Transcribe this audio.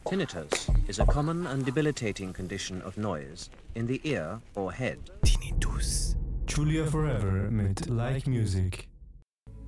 Tinnitus is a common and debilitating condition of noise in the ear or head. Tinnitus. Julia Forever mit Like Music.